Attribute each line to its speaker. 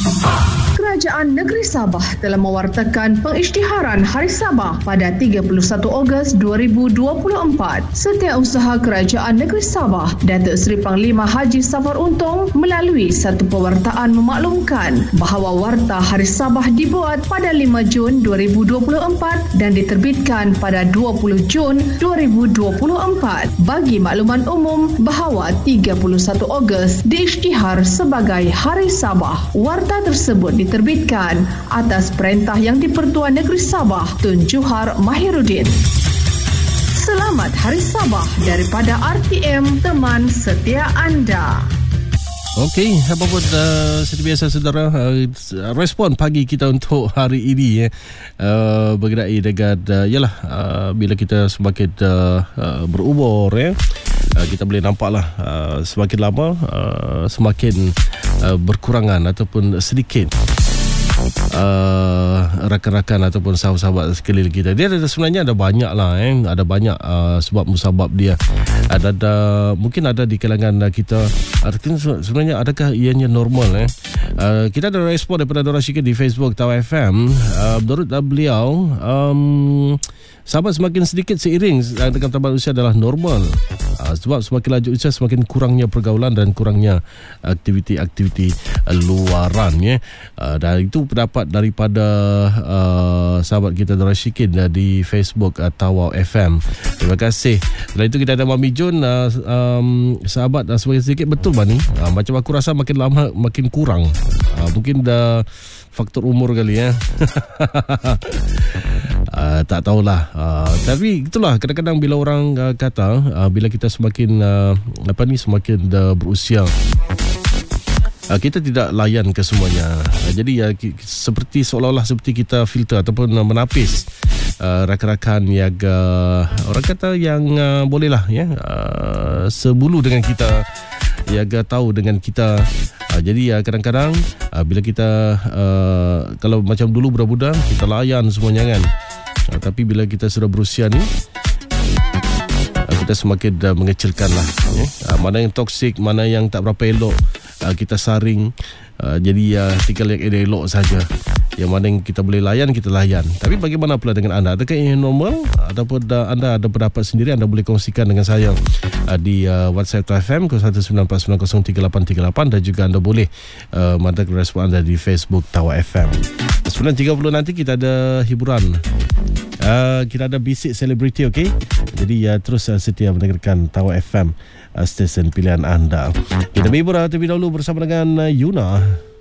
Speaker 1: Kerajaan Negeri Sabah telah mewartakan pengisytiharan Hari Sabah pada 31 Ogos 2024. Setiausaha Kerajaan Negeri Sabah, Datuk Seri Panglima Haji Safar Untung melalui satu pewartaan memaklumkan bahawa Warta Hari Sabah dibuat pada 5 Jun 2024 dan diterbitkan pada 20 Jun 2024. Bagi makluman umum bahawa 31 Ogos diisytihar sebagai Hari Sabah. Warta tersebut diterbitkan atas perintah Yang di-Pertua Negeri Sabah Tun Juhar Mahiruddin. Selamat Hari Sabah daripada RTM, teman setia anda.
Speaker 2: Okey, apa pun seperti biasa saudara, respon pagi kita untuk hari ini bergerak dengan bila kita semakin berumur kita boleh nampaklah semakin lama semakin berkurangan ataupun sedikit rakan-rakan ataupun sahabat-sahabat sekeliling kita. Dia sebenarnya ada banyak lah ada banyak sebab musabab dia. Mungkin ada di kalangan kita. Sebenarnya adakah ianya normal kita ada respon daripada Dora Syikir di Facebook Tawau FM. Menurut beliau, sahabat semakin sedikit seiring dengan tambah usia adalah normal. Sebab semakin laju usia semakin kurangnya pergaulan dan kurangnya aktiviti-aktiviti luaran dan itu pendapat daripada sahabat kita Dora Syikir di Facebook Tawau FM. Terima kasih. Setelah itu kita ada Mami Jun, sahabat semakin sedikit, betul Bani, macam aku rasa makin lama makin kurang. Mungkin dah faktor umur kali tak tahulah. Tapi itulah, kadang-kadang bila orang kata bila kita semakin semakin berusia, kita tidak layan ke semuanya. Jadi seperti seolah-olah seperti kita filter ataupun menapis rakan-rakan yang orang kata yang bolehlah sebulu dengan kita, yang tahu dengan kita. Jadi kadang-kadang bila kita kalau macam dulu budak-budak kita layan semuanya kan. Tapi bila kita sudah berusia ni, kita semakin mengecilkan lah mana yang toksik, mana yang tak berapa elok, kita saring. Jadi tinggal yang elok saja. Yang mana yang kita boleh layan, kita layan. Tapi bagaimana pula dengan anda? Adakah ini normal? Ataupun anda ada pendapat sendiri? Anda boleh kongsikan dengan saya di WhatsApp FM 0199038838 dan juga anda boleh mantap respon anda di Facebook Tawau FM. 9.30 nanti kita ada hiburan. Kita ada bisik selebriti, okey? Jadi terus setia mendengarkan Tawau FM, stesen pilihan anda. Kita berhibur terlebih dahulu bersama dengan Yuna.